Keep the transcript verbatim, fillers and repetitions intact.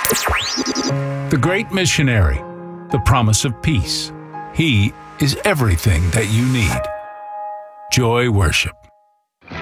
The Great Missionary, the promise of peace. He is everything that you need. Joy Worship.